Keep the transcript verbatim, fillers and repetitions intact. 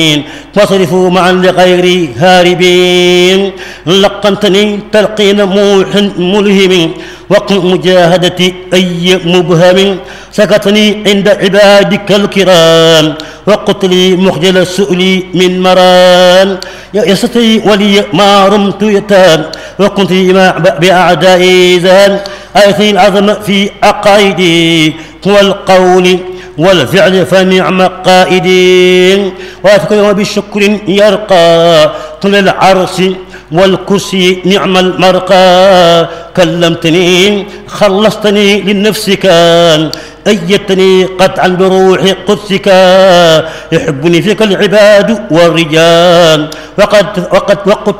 واصرفوا معا لغير هاربين. لقنتني تلقين موح ملهم وقم مجاهدة أي مبهم. سكتني عند عبادك الكرام وقلت لي مخجل السؤل من مرام. يستي ولي ما رمت يتام وكنت بأعدائي زان. آيتي العظم في عقائدي والقول والفعل فنعم قائدين. وأذكر بالشكر يرقى طول العرش والكرسي نعم المرقى. كلمتني خلصتني للنفس كان أيتني قطعا بروح قدسك. يحبني فيك العباد والرجال وقد وقد وقد